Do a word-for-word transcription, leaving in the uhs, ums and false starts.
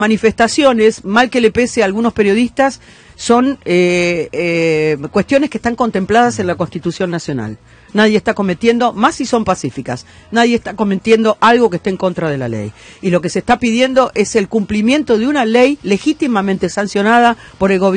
manifestaciones, mal que le pese a algunos periodistas, son eh, eh, cuestiones que están contempladas en la Constitución Nacional. Nadie está cometiendo, más si son pacíficas, nadie está cometiendo algo que esté en contra de la ley. Y lo que se está pidiendo es el cumplimiento de una ley legítimamente sancionada por el gobierno.